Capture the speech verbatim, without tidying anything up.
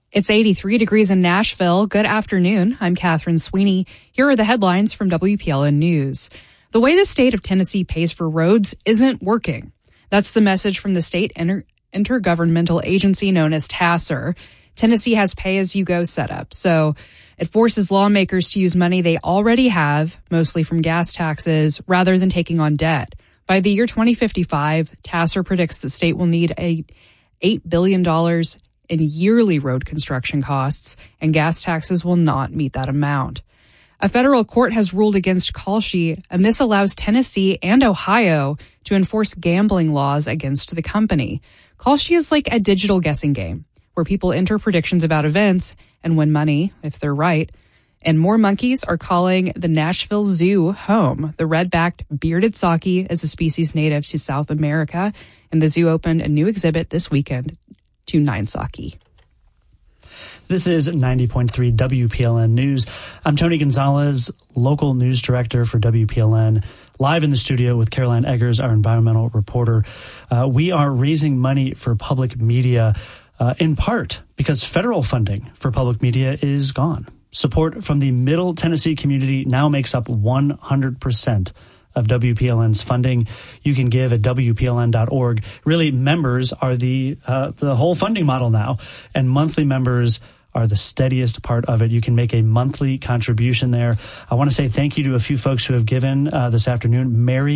It's eighty-three degrees in Nashville. Good afternoon. I'm Catherine Sweeney. Here are the headlines from W P L N News. The way the state of Tennessee pays for roads isn't working. That's the message from the state inter- intergovernmental agency known as TASER. Tennessee has pay-as-you-go setup, so it forces lawmakers to use money they already have, mostly from gas taxes, rather than taking on debt. By the year twenty fifty-five, TASER predicts the state will need a eight billion dollars in yearly road construction costs, and gas taxes will not meet that amount. A federal court has ruled against Kalshi, and this allows Tennessee and Ohio to enforce gambling laws against the company. Kalshi is like a digital guessing game, where people enter predictions about events and win money, if they're right. And more monkeys are calling the Nashville Zoo home. The red-backed bearded saki is a species native to South America, and the zoo opened a new exhibit this weekend to nine saki. This is ninety point three W P L N News. I'm Tony Gonzalez, local news director for W P L N, live in the studio with Caroline Eggers, our environmental reporter. Uh, we are raising money for public media, uh, in part because federal funding for public media is gone. Support from the Middle Tennessee community now makes up one hundred percent of W P L N's funding. You can give at W P L N dot org. Really, members are the uh, the whole funding model now, and monthly members are the steadiest part of it. You can make a monthly contribution there. I want to say thank you to a few folks who have given uh, this afternoon. Mary